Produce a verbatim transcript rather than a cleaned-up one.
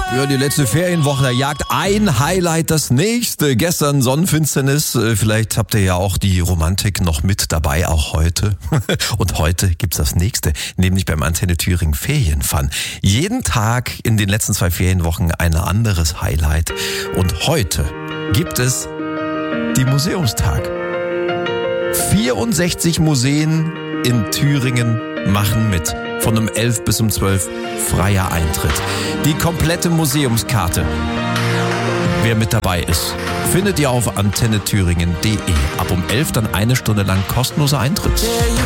Ja, die letzte Ferienwoche, da jagt ein Highlight das nächste. Gestern Sonnenfinsternis, vielleicht habt ihr ja auch die Romantik noch mit dabei, auch heute. Und heute gibt's das nächste, nämlich beim Antenne Thüringen Ferienfun. Jeden Tag in den letzten zwei Ferienwochen ein anderes Highlight. Und heute gibt es die Museumstag. vierundsechzig Museen in Thüringen machen mit. Von um elf bis um zwölf freier Eintritt. Die komplette Museumskarte, wer mit dabei ist, findet ihr auf antenne thüringen punkt de. Ab um elf dann eine Stunde lang kostenloser Eintritt.